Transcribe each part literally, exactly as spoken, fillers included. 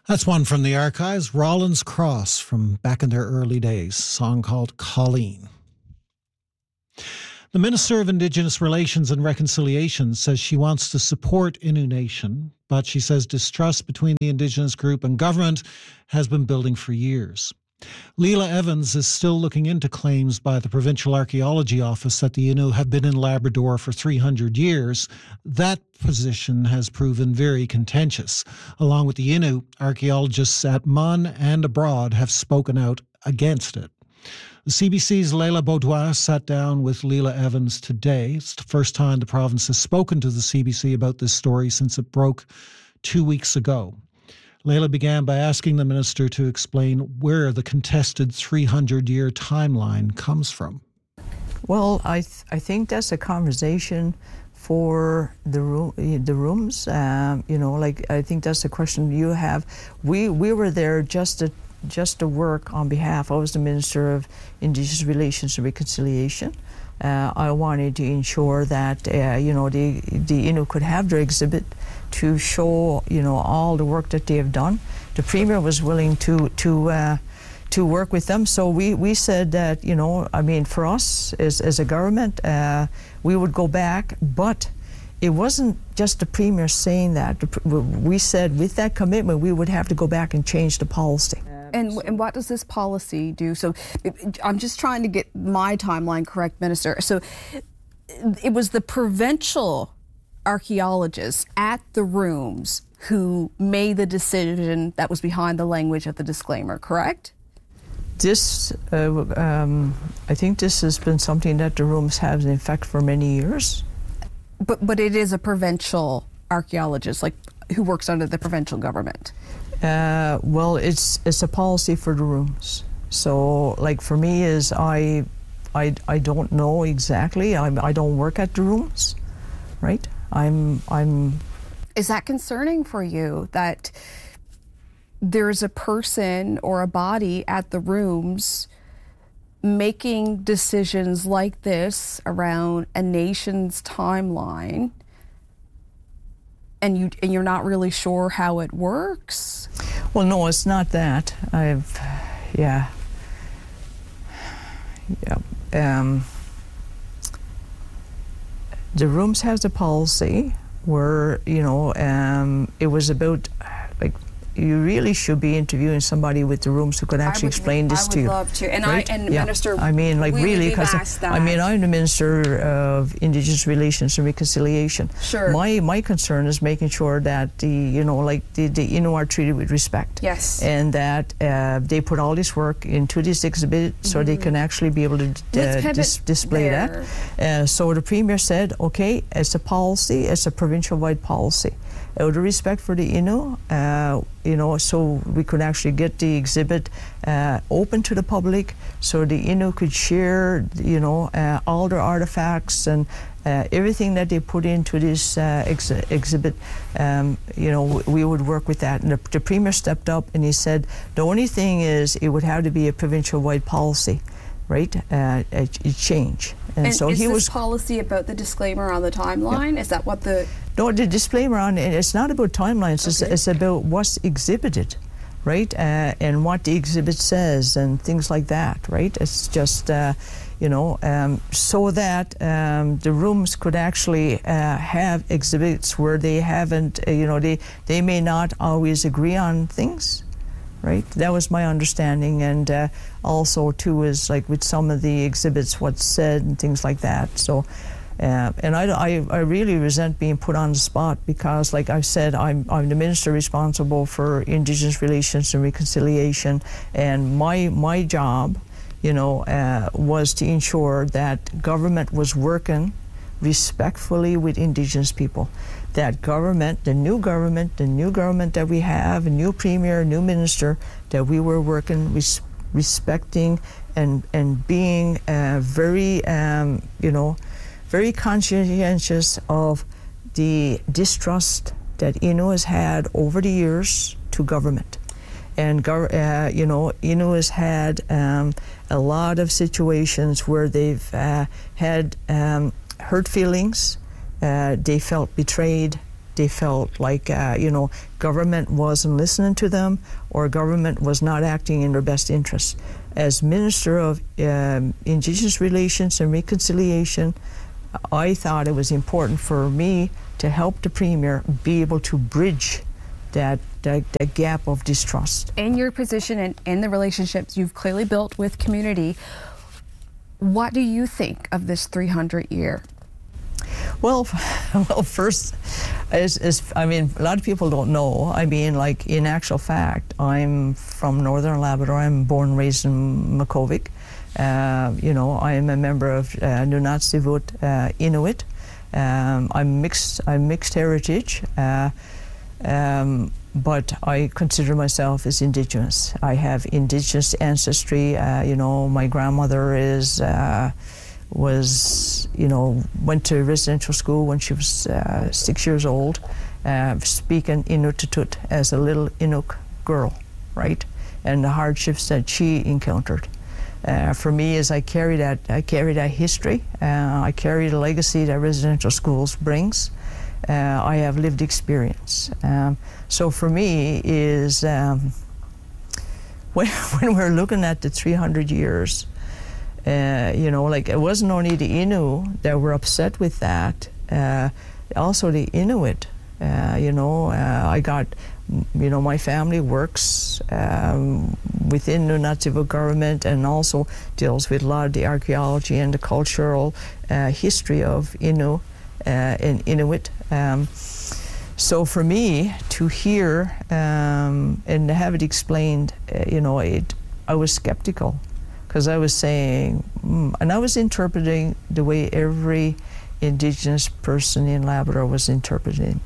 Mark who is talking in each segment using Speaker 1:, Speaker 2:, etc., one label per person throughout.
Speaker 1: That's one from the archives, Rollins Cross, from back in their early days, a song called Colleen. The Minister of Indigenous Relations and Reconciliation says she wants to support Innu Nation, but she says distrust between the Indigenous group and government has been building for years. Leila Evans is still looking into claims by the Provincial Archaeology Office that the Innu have been in Labrador for three hundred years. That position has proven very contentious. Along with the Innu, archaeologists at Mun and abroad have spoken out against it. The C B C's Leila Baudoin sat down with Leila Evans today. It's the first time the province has spoken to the C B C about this story since it broke two weeks ago. Leila began by asking the minister to explain where the contested three hundred year timeline comes from.
Speaker 2: Well, I th- I think that's a conversation for the room, the rooms. Um, you know, like I think that's the question you have. We we were there just to just to work on behalf. I was the Minister of Indigenous Relations and Reconciliation. Uh, I wanted to ensure that uh, you know the the Innu could have their exhibit to show you know all the work that they have done. The Premier was willing to to uh, to work with them, so we we said that you know I mean for us as as a government uh, we would go back, but it wasn't just the Premier saying that. We said with that commitment we would have to go back and change the policy.
Speaker 3: And, and what does this policy do? So I'm just trying to get my timeline correct, Minister. So it was the provincial archaeologists at the rooms who made the decision that was behind the language of the disclaimer, correct?
Speaker 2: This, uh, um, I think this has been something that the rooms have in effect for many years.
Speaker 3: But, but it is a provincial archaeologist, like who works under the provincial government.
Speaker 2: Uh, well, it's it's a policy for the rooms. So, like for me, is I, I, I don't know exactly. I'm I don't work at the rooms, right? I'm I'm.
Speaker 3: Is that concerning for you that there's a person or a body at the rooms making decisions like this around a nation's timeline? And you and you're not really sure how it works?
Speaker 2: Well, no, it's not that. I've, yeah, yeah. Um, the rooms has a policy where you know um, it was about like. You really should be interviewing somebody with the rooms who could actually
Speaker 3: would,
Speaker 2: explain this to you.
Speaker 3: I would love to. And
Speaker 2: right?
Speaker 3: I and
Speaker 2: yeah.
Speaker 3: Minister,
Speaker 2: I mean, like
Speaker 3: we,
Speaker 2: really, because I mean, I'm the Minister of Indigenous Relations and Reconciliation.
Speaker 3: Sure.
Speaker 2: My my concern is making sure that the you know like the the Innu are treated with respect.
Speaker 3: Yes.
Speaker 2: And that uh, they put all this work into this exhibit mm-hmm. so they can actually be able to uh, dis- display
Speaker 3: there.
Speaker 2: that. Uh, so the Premier said, okay, it's a policy, it's a provincial-wide policy. Out of respect for the Innu, uh, you know, so we could actually get the exhibit uh, open to the public, so the Innu could share, you know, uh, all their artifacts and uh, everything that they put into this uh, ex- exhibit. Um, you know, we would work with that. And the, the Premier stepped up and he said, the only thing is it would have to be a provincial-wide policy, right? Uh, a, a change.
Speaker 3: And, and
Speaker 2: so
Speaker 3: is
Speaker 2: he
Speaker 3: this
Speaker 2: was
Speaker 3: policy about the disclaimer on the timeline? Yeah. Is that what the...
Speaker 2: No, the disclaimer on it, it's not about timelines, okay. it's, it's about what's exhibited, right? Uh, and what the exhibit says and things like that, right? It's just, uh, you know, um, so that um, the rooms could actually uh, have exhibits where they haven't, uh, you know, they, they may not always agree on things, right? That was my understanding. And uh, also, too, is like with some of the exhibits, what's said and things like that. So. Uh, and I, I, I really resent being put on the spot because, like I said, I'm, I'm the minister responsible for Indigenous Relations and Reconciliation, and my my job, you know, uh, was to ensure that government was working respectfully with Indigenous people. That government, the new government, the new government that we have, a new premier, a new minister, that we were working res- respecting and and being uh, very, um, you know. very conscientious of the distrust that Innu has had over the years to government. And, uh, you know, Innu has had um, a lot of situations where they've uh, had um, hurt feelings, uh, they felt betrayed, they felt like, uh, you know, government wasn't listening to them or government was not acting in their best interest. As Minister of um, Indigenous Relations and Reconciliation, I thought it was important for me to help the Premier be able to bridge that, that, that gap of distrust.
Speaker 3: In your position and in the relationships you've clearly built with community, what do you think of this three hundred year?
Speaker 2: Well, well, first, as, as, I mean, a lot of people don't know. I mean, like, in actual fact, I'm from Northern Labrador. I'm born and raised in Makkovik. Uh, you know, I'm a member of uh, Nunatsiavut uh, Inuit. Um, I'm mixed. I'm mixed heritage, uh, um, but I consider myself as Indigenous. I have Indigenous ancestry. Uh, you know, my grandmother is. Uh, was, you know, went to residential school when she was uh, six years old, uh, speaking Inuktitut as a little Inuk girl, right? And the hardships that she encountered. Uh, for me, as I carry that, I carry that history. Uh, I carry the legacy that residential schools brings. Uh, I have lived experience. Um, so for me, is um, when when we're looking at the three hundred years. Uh, you know, like, it wasn't only the Innu that were upset with that, uh, also the Inuit. Uh, you know, uh, I got, you know, my family works um, within the Nunatsiavut government and also deals with a lot of the archaeology and the cultural uh, history of Innu uh, and Inuit. Um, so for me to hear um, and have it explained, uh, you know, it, I was skeptical. Because I was saying, mm, and I was interpreting the way every Indigenous person in Labrador was interpreting.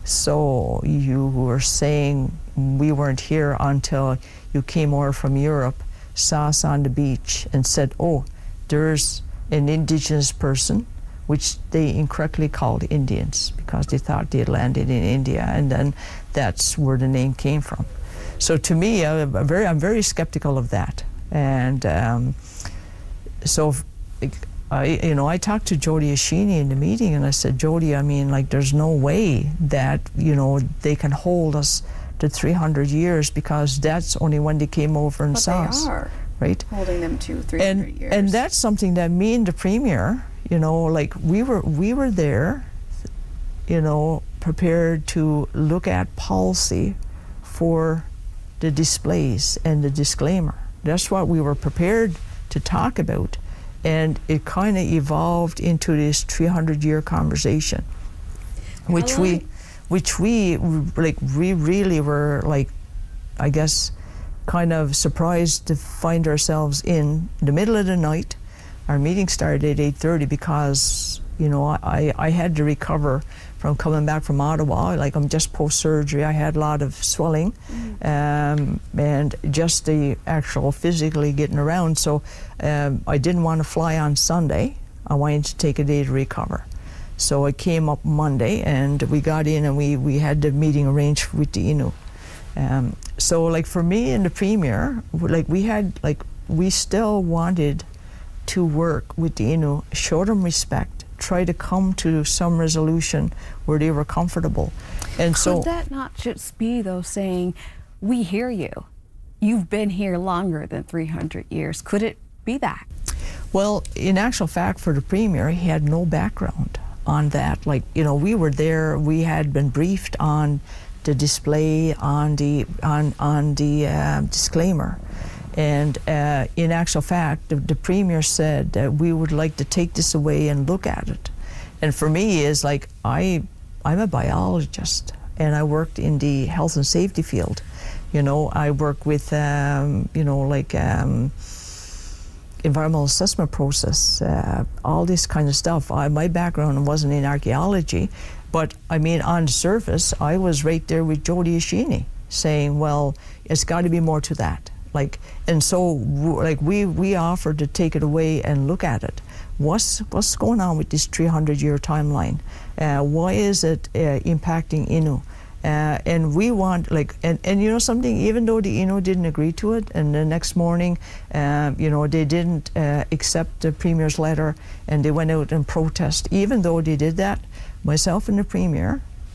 Speaker 2: So you were saying we weren't here until you came over from Europe, saw us on the beach, and said, oh, there's an Indigenous person, which they incorrectly called Indians because they thought they had landed in India, and then that's where the name came from. So to me, I'm very, I'm very skeptical of that. And um, so, I, you know, I talked to Jody Ashini in the meeting, and I said, Jody, I mean, like, there's no way that, you know, they can hold us to three hundred years because that's only when they came over and
Speaker 3: but
Speaker 2: saw
Speaker 3: they
Speaker 2: us.
Speaker 3: Are
Speaker 2: right?
Speaker 3: Holding them to three hundred
Speaker 2: and,
Speaker 3: years.
Speaker 2: And that's something that me and the Premier, you know, like, we were, we were there, you know, prepared to look at policy for the displays and the disclaimer. That's what we were prepared to talk about, and it kind of evolved into this three hundred year conversation, which we, which we like we really were like, I guess, kind of surprised to find ourselves in the middle of the night. Our meeting started at eight thirty because, you know, I I had to recover from coming back from Ottawa. Like, I'm just post-surgery. I had a lot of swelling, mm-hmm. um, and just the actual physically getting around. So um, I didn't want to fly on Sunday. I wanted to take a day to recover. So I came up Monday, and we got in, and we, we had the meeting arranged with the Innu. Um, so, like, for me and the Premier, like, we had, like, we still wanted to work with the Innu, show them respect, try to come to some resolution where they were comfortable. And
Speaker 3: Could
Speaker 2: so
Speaker 3: Could that not just be, though, saying, we hear you, you've been here longer than three hundred years? Could it be that?
Speaker 2: Well, in actual fact, for the Premier, he had no background on that. Like, you know, we were there, we had been briefed on the display, on the, on, on the uh, disclaimer. And uh, in actual fact, the, the Premier said that we would like to take this away and look at it. And for me, is like, I, I'm a biologist, and I worked in the health and safety field. You know, I work with, um, you know, like um, environmental assessment process, uh, all this kind of stuff. I, my background wasn't in archaeology, but I mean, on the surface, I was right there with Jody Ashini saying, well, it's got to be more to that. Like, and so, like, we, we offered to take it away and look at it. What's, what's going on with this three hundred year timeline? Uh, why is it uh, impacting Innu? Uh, and we want, like, and, and you know something, even though the Innu didn't agree to it, and the next morning, uh, you know, they didn't uh, accept the Premier's letter, and they went out and protest. Even though they did that, myself and the Premier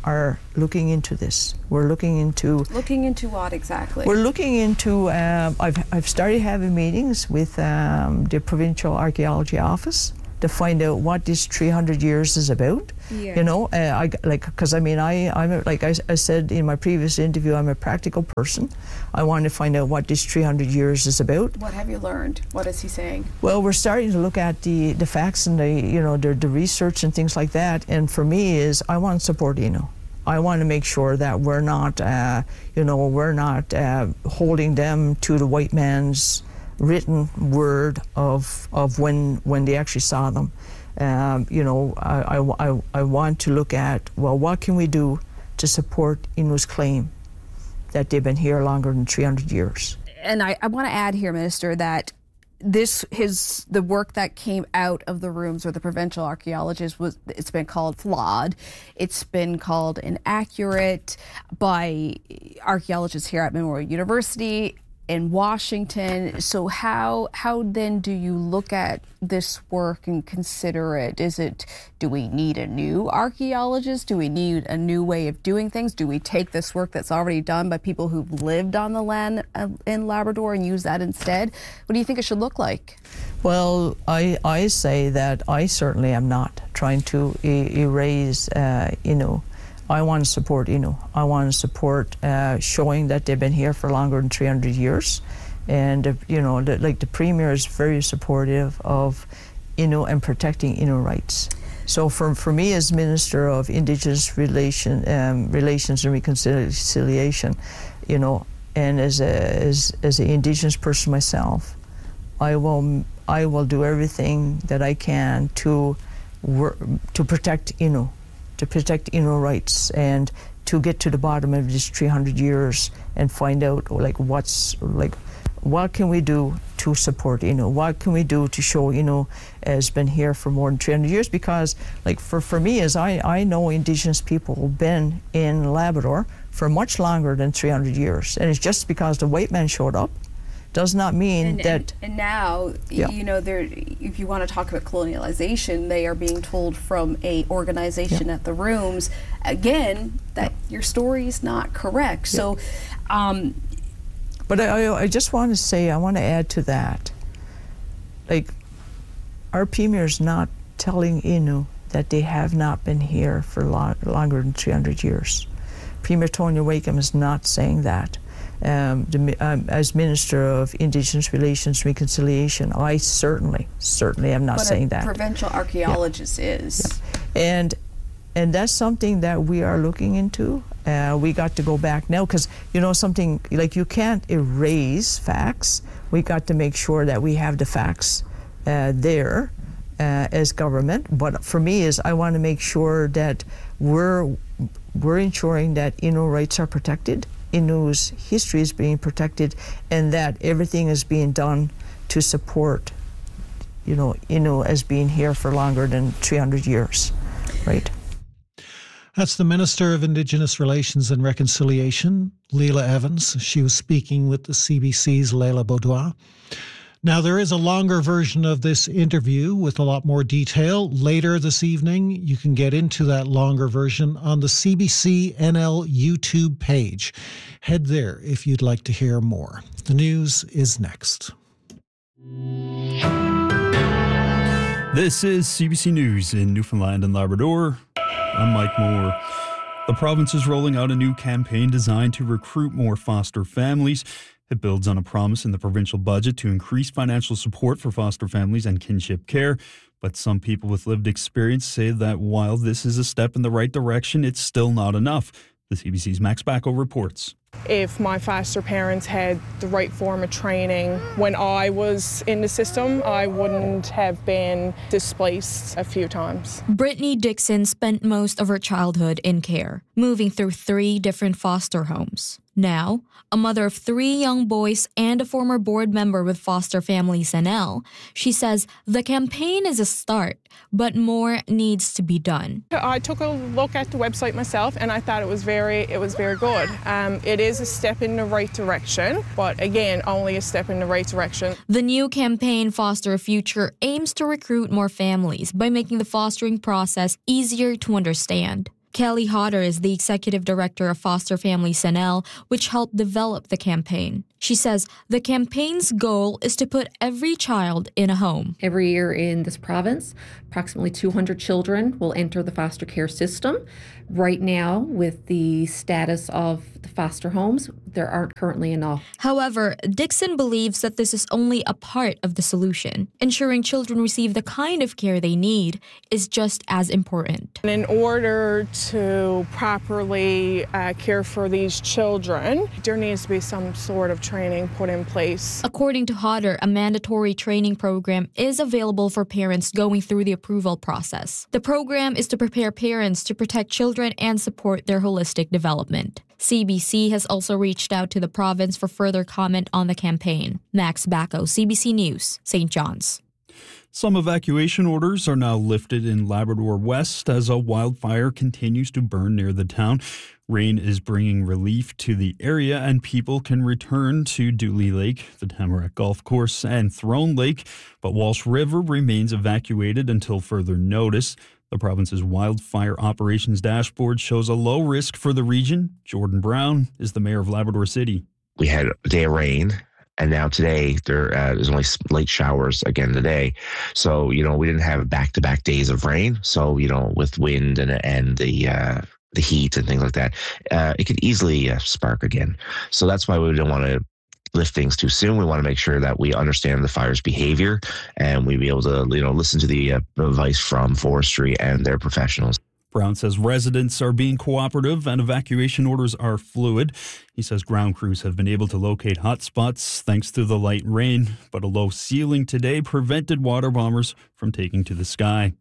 Speaker 2: are looking into this. We're looking into...
Speaker 3: Looking into what exactly?
Speaker 2: We're looking into... Um, I've, I've started having meetings with um, the Provincial Archaeology Office to find out what this three hundred years is about. Yeah. You know, uh, I like because I mean I I'm a, like I, I said in my previous interview, I'm a practical person. I want to find out what this three hundred years is about.
Speaker 3: What have you learned? What is he saying?
Speaker 2: Well, we're starting to look at the the facts and the you know the the research and things like that. And for me is I want to support Innu. I want to make sure that we're not uh, you know we're not uh, holding them to the white man's written word of of when when they actually saw them. Um, you know, I, I, I, I want to look at, well, what can we do to support Innu's claim that they've been here longer than three hundred years?
Speaker 3: And I, I want to add here, Minister, that this his the work that came out of the rooms with the provincial archaeologists was it's been called flawed. It's been called inaccurate by archaeologists here at Memorial University in Washington. So how how then do you look at this work and consider it? Is it, do we need a new archaeologist? Do we need a new way of doing things? Do we take this work that's already done by people who've lived on the land in Labrador and use that instead? What do you think it should look like?
Speaker 2: Well, I I say that I certainly am not trying to e- erase, uh, you know, I want to support Innu. I want to support uh, showing that they've been here for longer than three hundred years. And, uh, you know, the, like the Premier is very supportive of Innu and protecting Innu rights. So for, for me as Minister of Indigenous Relation, um, Relations and Reconciliation, you know, and as a, as, as an Indigenous person myself, I will, I will do everything that I can to, work, to protect Innu. to protect Innu rights and to get to the bottom of this three hundred years and find out like what's like what can we do to support Innu? What can we do to show Innu has been here for more than three hundred years? Because like for, for me as I, I know Indigenous people have been in Labrador for much longer than three hundred years, and it's just because the white man showed up does not mean
Speaker 3: and,
Speaker 2: that...
Speaker 3: And, and now,
Speaker 2: yeah.
Speaker 3: you know, there. If you want to talk about colonialization, they are being told from a organization yeah. at the rooms, again, that yeah. your story is not correct. Yeah. So... Um,
Speaker 2: but I, I just want to say, I want to add to that, like, our Premier is not telling Innu that they have not been here for long, longer than three hundred years. Premier Tonya Wakeham is not saying that. Um, the, um, as Minister of Indigenous Relations and Reconciliation, I certainly, certainly am not
Speaker 3: but
Speaker 2: saying
Speaker 3: a
Speaker 2: that.
Speaker 3: Provincial archaeologist
Speaker 2: yeah.
Speaker 3: is.
Speaker 2: Yeah. And and that's something that we are looking into. Uh, we got to go back now because, you know, something, like you can't erase facts. We got to make sure that we have the facts uh, there uh, as government. But for me is I want to make sure that we're, we're ensuring that Innu rights are protected, Innu's history is being protected, and that everything is being done to support, you know, Innu as being here for longer than three hundred years, right?
Speaker 1: That's the Minister of Indigenous Relations and Reconciliation, Leila Evans. She was speaking with the C B C's Leila Baudoin. Now, there is a longer version of this interview with a lot more detail. Later this evening, you can get into that longer version on the C B C N L YouTube page. Head there if you'd like to hear more. The news is next.
Speaker 4: This is C B C News in Newfoundland and Labrador. I'm Mike Moore. The province is rolling out a new campaign designed to recruit more foster families. It builds on a promise in the provincial budget to increase financial support for foster families and kinship care. But some people with lived experience say that while this is a step in the right direction, it's still not enough. The C B C's Max Bacco reports.
Speaker 5: If my foster parents had the right form of training when I was in the system, I wouldn't have been displaced a few times.
Speaker 6: Brittany Dixon spent most of her childhood in care, moving through three different foster homes. Now, a mother of three young boys and a former board member with Foster Families N L, she says the campaign is a start, but more needs to be done.
Speaker 5: I took a look at the website myself, and I thought it was very, it was very good. Um, it is a step in the right direction, but again, only a step in the right direction.
Speaker 6: The new campaign, Foster a Future, aims to recruit more families by making the fostering process easier to understand. Kelly Hodder is the executive director of Foster Families N L, which helped develop the campaign. She says the campaign's goal is to put every child in a home.
Speaker 7: Every year in this province, approximately two hundred children will enter the foster care system. Right now, with the status of the foster homes, there aren't currently enough.
Speaker 6: However, Dixon believes that this is only a part of the solution. Ensuring children receive the kind of care they need is just as important.
Speaker 5: And in order to properly uh, care for these children, there needs to be some sort of training put in place.
Speaker 6: According to Hodder, a mandatory training program is available for parents going through the approval process. The program is to prepare parents to protect children and support their holistic development. C B C has also reached out to the province for further comment on the campaign. Max Bacco, C B C News, Saint John's.
Speaker 4: Some evacuation orders are now lifted in Labrador West as a wildfire continues to burn near the town. Rain is bringing relief to the area and people can return to Dooley Lake, the Tamarack Golf Course, and Throne Lake, but Walsh River remains evacuated until further notice. The province's wildfire operations dashboard shows a low risk for the region. Jordan Brown is the mayor of Labrador City.
Speaker 8: We had a day of rain, and now today there uh, there's only late showers again today. So, you know, we didn't have back-to-back days of rain. So, you know, with wind and and the uh, the heat and things like that, uh, it could easily uh, spark again. So that's why we don't want to lift things too soon. We want to make sure that we understand the fire's behavior and we be able to, you know, listen to the uh, advice from forestry and their professionals.
Speaker 4: Brown says residents are being cooperative and evacuation orders are fluid. He says ground crews have been able to locate hot spots thanks to the light rain, but a low ceiling today prevented water bombers from taking to the sky.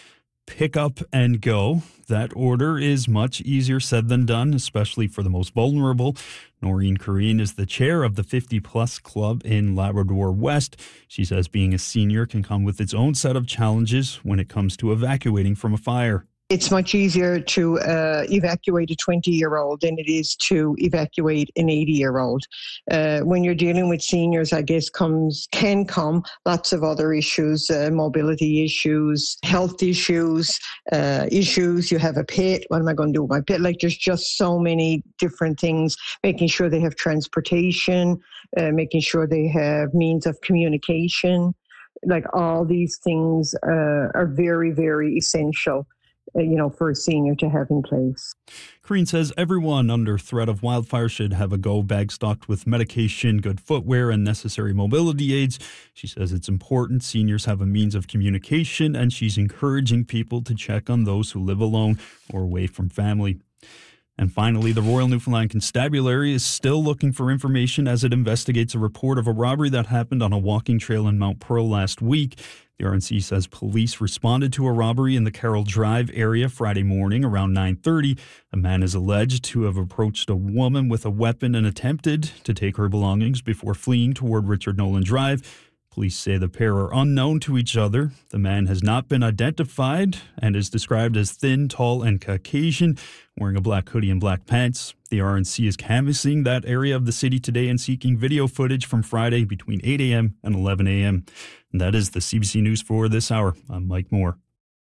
Speaker 4: Pick up and go. That order is much easier said than done, especially for the most vulnerable. Noreen Corrine is the chair of the fifty plus Club in Labrador West. She says being a senior can come with its own set of challenges when it comes to evacuating from a fire.
Speaker 9: It's much easier to uh, evacuate a twenty-year-old than it is to evacuate an eighty-year-old. Uh, when you're dealing with seniors, I guess comes can come lots of other issues, uh, mobility issues, health issues, uh, issues. You have a pet. What am I going to do with my pet? Like there's just so many different things. Making sure they have transportation, uh, making sure they have means of communication. Like all these things uh, are very, very essential, you know, for a senior to have in place.
Speaker 4: Corrine says everyone under threat of wildfire should have a go bag stocked with medication, good footwear, and necessary mobility aids. She says it's important seniors have a means of communication, and she's encouraging people to check on those who live alone or away from family. And finally, the Royal Newfoundland Constabulary is still looking for information as it investigates a report of a robbery that happened on a walking trail in Mount Pearl last week. The R N C says police responded to a robbery in the Carroll Drive area Friday morning around nine thirty. A man is alleged to have approached a woman with a weapon and attempted to take her belongings before fleeing toward Richard Nolan Drive. Police say the pair are unknown to each other. The man has not been identified and is described as thin, tall, and Caucasian, wearing a black hoodie and black pants. The R N C is canvassing that area of the city today and seeking video footage from Friday between eight a.m. and eleven a.m. And that is the C B C News for this hour. I'm Mike Moore.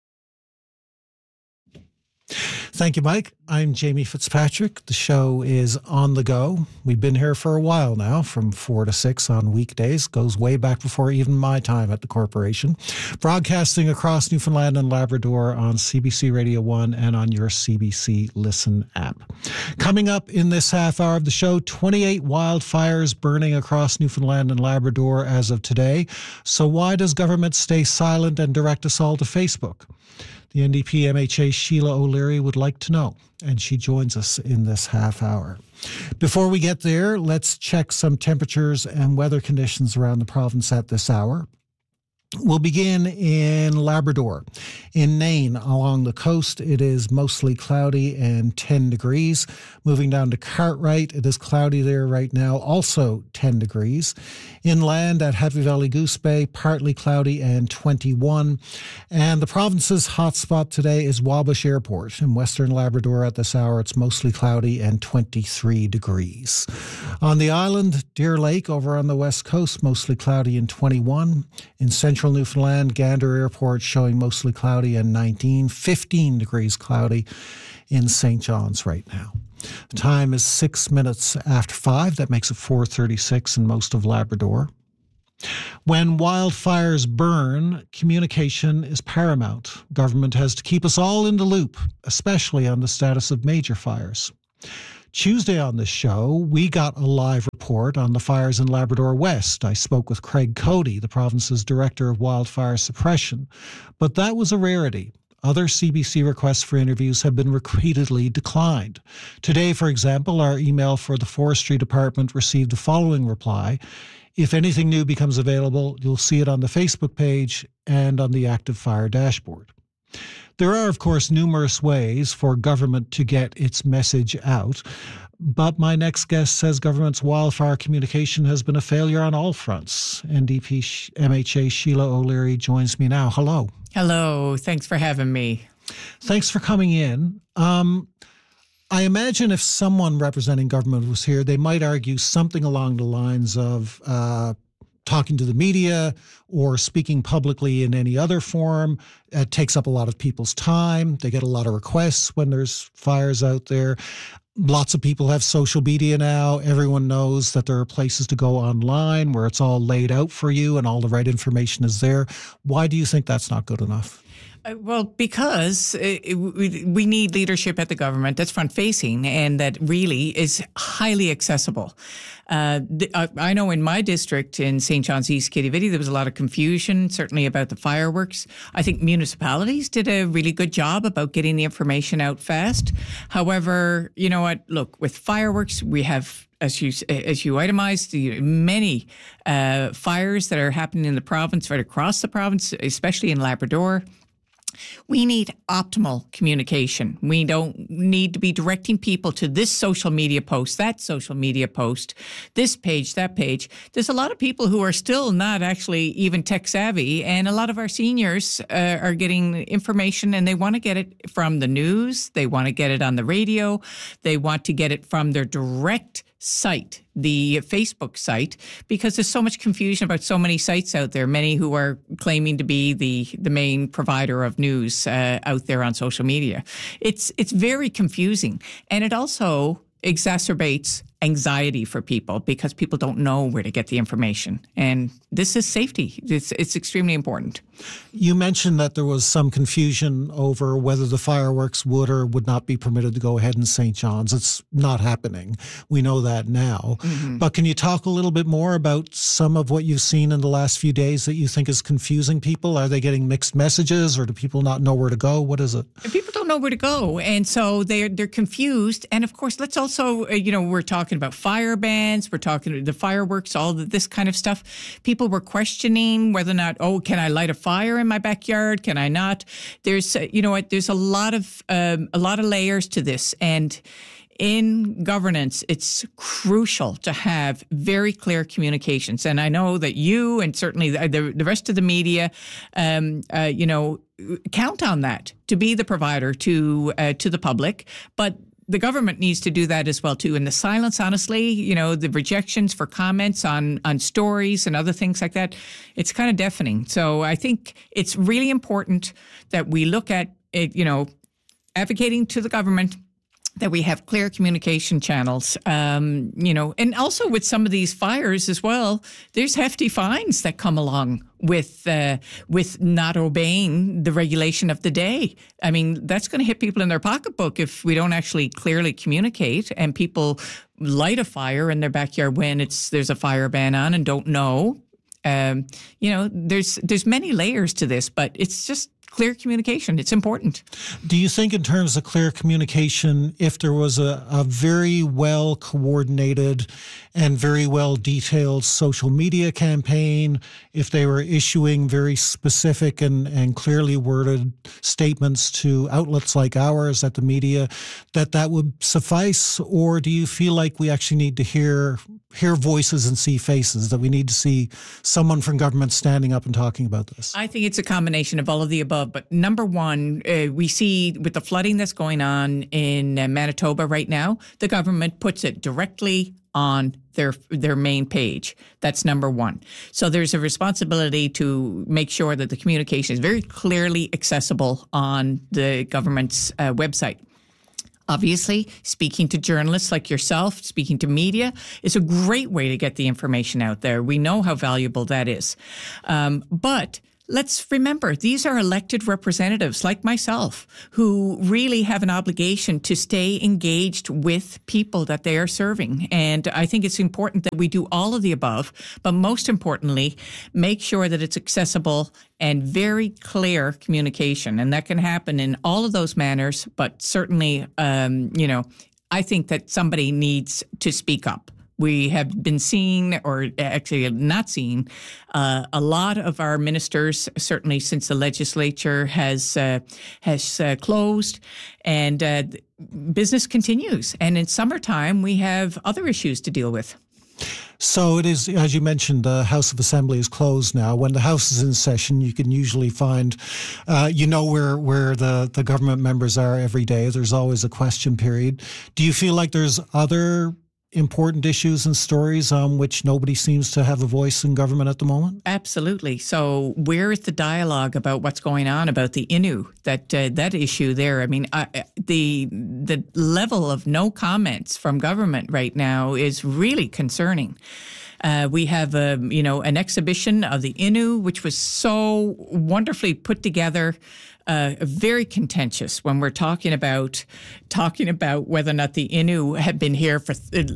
Speaker 1: Thank you, Mike. I'm Jamie Fitzpatrick. The show is on the go. We've been here for a while now, from four to six on weekdays. Goes way back before even my time at the corporation. Broadcasting across Newfoundland and Labrador on C B C Radio one and on your C B C Listen app. Coming up in this half hour of the show, twenty-eight wildfires burning across Newfoundland and Labrador as of today. So why does government stay silent and direct us all to Facebook? The N D P M H A Sheila O'Leary would like to know, and she joins us in this half hour. Before we get there, let's check some temperatures and weather conditions around the province at this hour. We'll begin in Labrador. In Nain, along the coast, it is mostly cloudy and ten degrees. Moving down to Cartwright, it is cloudy there right now, also ten degrees. Inland at Happy Valley Goose Bay, partly cloudy and twenty-one. And the province's hotspot today is Wabash Airport. In Western Labrador at this hour, it's mostly cloudy and twenty-three degrees. On the island, Deer Lake over on the west coast, mostly cloudy and twenty-one. In Central central Newfoundland, Gander Airport showing mostly cloudy and nineteen, fifteen degrees cloudy in Saint John's right now. The time is six minutes after five. That makes it four thirty-six in most of Labrador. When wildfires burn, communication is paramount. Government has to keep us all in the loop, especially on the status of major fires. Tuesday on this show, we got a live report on the fires in Labrador West. I spoke with Craig Cody, the province's Director of Wildfire Suppression. But that was a rarity. Other C B C requests for interviews have been repeatedly declined. Today, for example, our email for the Forestry Department received the following reply. If anything new becomes available, you'll see it on the Facebook page and on the Active Fire dashboard. There are, of course, numerous ways for government to get its message out, but my next guest says government's wildfire communication has been a failure on all fronts. N D P M H A Sheila O'Leary joins me now. Hello.
Speaker 10: Hello. Thanks for having me.
Speaker 1: Thanks for coming in. Um, I imagine if someone representing government was here, they might argue something along the lines of uh, talking to the media or speaking publicly in any other forum. It takes up a lot of people's time. They get a lot of requests when there's fires out there. Lots of people have social media now. Everyone knows that there are places to go online where it's all laid out for you and all the right information is there. Why do you think that's not good enough?
Speaker 10: Uh, well, because it, we, we need leadership at the government that's front-facing and that really is highly accessible. Uh, the, uh, I know in my district in Saint John's East, Quidi-Vidi, there was a lot of confusion, certainly about the fireworks. I think municipalities did a really good job about getting the information out fast. However, you know what? Look, with fireworks, we have As you as you itemized, many uh, fires that are happening in the province, right across the province, especially in Labrador. We need optimal communication. We don't need to be directing people to this social media post, that social media post, this page, that page. There's a lot of people who are still not actually even tech savvy, and a lot of our seniors uh, are getting information and they want to get it from the news. They want to get it on the radio. They want to get it from their direct site, the Facebook site, because there's so much confusion about so many sites out there, many who are claiming to be the, the main provider of news uh, out there on social media. It's, it's very confusing. And it also exacerbates anxiety for people because people don't know where to get the information. And this is safety. It's, it's extremely important.
Speaker 1: You mentioned that there was some confusion over whether the fireworks would or would not be permitted to go ahead in Saint John's. It's not happening. We know that now. Mm-hmm. But can you talk a little bit more about some of what you've seen in the last few days that you think is confusing people? Are they getting mixed messages or do people not know where to go? What is it?
Speaker 10: People don't know where to go. And so they're, they're confused. And of course, let's also, uh, you know, we're talking about fire bans, we're talking the fireworks, all of this kind of stuff. People were questioning whether or not, oh, can I light a fire in my backyard? Can I not? There's, uh, you know what, there's a lot of, um, a lot of layers to this. And in governance, it's crucial to have very clear communications. And I know that you and certainly the, the, the rest of the media, um, uh, you know, count on that to be the provider to uh, to the public. But the government needs to do that as well, too. And the silence, honestly, you know, the rejections for comments on, on stories and other things like that, it's kind of deafening. So I think it's really important that we look at it, you know, advocating to the government that we have clear communication channels, um, you know, and also with some of these fires as well, there's hefty fines that come along with uh, with not obeying the regulation of the day. I mean, that's going to hit people in their pocketbook if we don't actually clearly communicate and people light a fire in their backyard when it's there's a fire ban on and don't know. Um, you know, there's there's many layers to this, but it's just clear communication. It's important.
Speaker 1: Do you think in terms of clear communication, if there was a, a very well coordinated and very well detailed social media campaign, if they were issuing very specific and, and clearly worded statements to outlets like ours at the media, that that would suffice? Or do you feel like we actually need to hear hear voices and see faces, that we need to see someone from government standing up and talking about this?
Speaker 10: I think it's a combination of all of the above. But number one, uh, we see with the flooding that's going on in uh, Manitoba right now, the government puts it directly on their their main page. That's number one. So there's a responsibility to make sure that the communication is very clearly accessible on the government's uh, website. Obviously, speaking to journalists like yourself, speaking to media, is a great way to get the information out there. We know how valuable that is. Um, but let's remember, these are elected representatives like myself who really have an obligation to stay engaged with people that they are serving. And I think it's important that we do all of the above, but most importantly, make sure that it's accessible and very clear communication. And that can happen in all of those manners, but certainly, um, you know, I think that somebody needs to speak up. We have been seeing, or actually not seeing, uh, a lot of our ministers, certainly since the legislature has uh, has uh, closed, and uh, business continues. And in summertime, we have other issues to deal with.
Speaker 1: So it is, as you mentioned, the House of Assembly is closed now. When the House is in session, you can usually find, uh, you know, where where the, the government members are every day. There's always a question period. Do you feel like there's other important issues and stories on which nobody seems to have a voice in government at the moment?
Speaker 10: Absolutely. So where is the dialogue about what's going on about the Innu, that uh, that issue there? I mean, uh, the the level of no comments from government right now is really concerning. Uh, we have, a, you know, an exhibition of the Innu, which was so wonderfully put together. Uh, very contentious when we're talking about talking about whether or not the Innu have been here for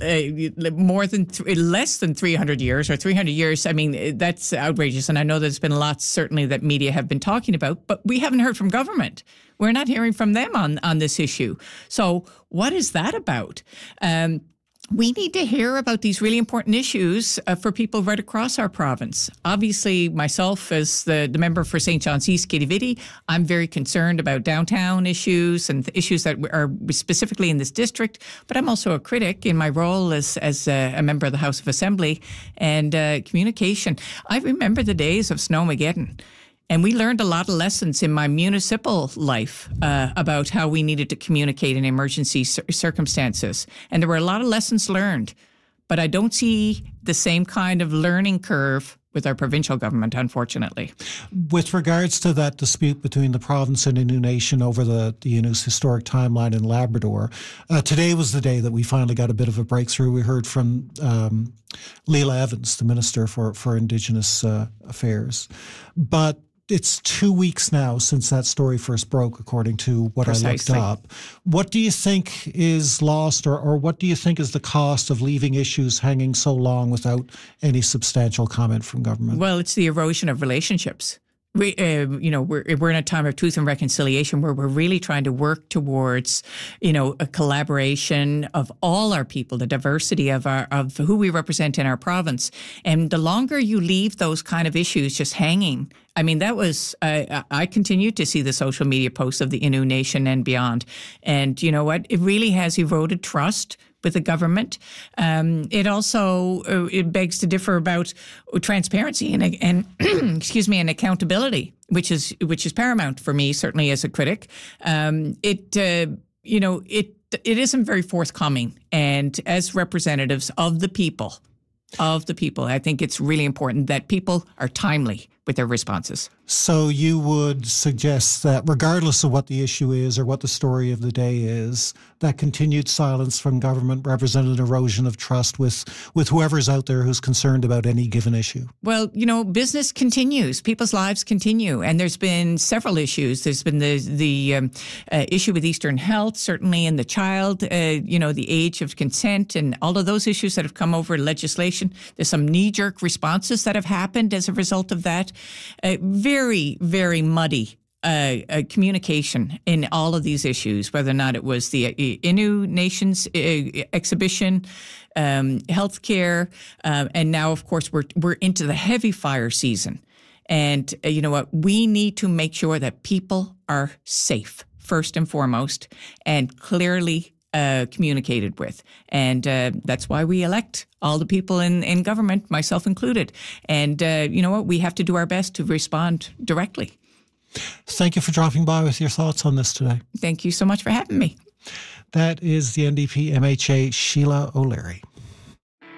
Speaker 10: uh, more than th- less than three hundred years or three hundred years. I mean, that's outrageous. And I know there's been lots, certainly, that media have been talking about, but we haven't heard from government. We're not hearing from them on, on this issue. So what is that about? Um, We need to hear about these really important issues uh, for people right across our province. Obviously, myself as the, the member for Saint John's East, Quidi Vidi, I'm very concerned about downtown issues and issues that are specifically in this district. But I'm also a critic in my role as, as a, a member of the House of Assembly and uh, communication. I remember the days of Snowmageddon. And we learned a lot of lessons in my municipal life uh, about how we needed to communicate in emergency cir- circumstances. And there were a lot of lessons learned. But I don't see the same kind of learning curve with our provincial government, unfortunately.
Speaker 1: With regards to that dispute between the province and Innu Nation over the, the Innu's historic timeline in Labrador, uh, today was the day that we finally got a bit of a breakthrough. We heard from um, Leila Evans, the Minister for, for Indigenous uh, Affairs. But it's two weeks now since that story first broke, according to what
Speaker 10: Precisely.
Speaker 1: I looked up. What do you think is lost, or, or what do you think is the cost of leaving issues hanging so long without any substantial comment from government?
Speaker 10: Well, it's the erosion of relationships. We, uh, you know, we're we're in a time of truth and reconciliation where we're really trying to work towards, you know, a collaboration of all our people, the diversity of our of who we represent in our province. And the longer you leave those kind of issues just hanging, I mean, that was uh, I continue to see the social media posts of the Innu Nation and beyond, and you know what? It really has eroded trust with the government. Um, it also uh, it begs to differ about transparency and, and excuse me, and accountability, which is which is paramount for me, certainly as a critic. Um, it uh, you know it it isn't very forthcoming, and as representatives of the people, of the people, I think it's really important that people are timely with their responses.
Speaker 1: So you would suggest that regardless of what the issue is or what the story of the day is, that continued silence from government represented an erosion of trust with, with whoever's out there who's concerned about any given issue?
Speaker 10: Well, you know, business continues. People's lives continue. And there's been several issues. There's been the the um, uh, issue with Eastern Health, certainly in the child, uh, you know, the age of consent and all of those issues that have come over legislation. There's some knee-jerk responses that have happened as a result of that. Uh, very, very muddy uh, uh, communication in all of these issues, whether or not it was the Innu Nations uh, exhibition, um, healthcare, uh, and now, of course, we're we're into the heavy fire season. And uh, you know what? We need to make sure that people are safe, first and foremost, and clearly uh, communicated with. And uh, that's why we elect all the people in, in government, myself included. And uh, you know what? We have to do our best to respond directly.
Speaker 1: Thank you for dropping by with your thoughts on this today.
Speaker 10: Thank you so much for having me.
Speaker 1: That is the N D P M H A, Sheila O'Leary.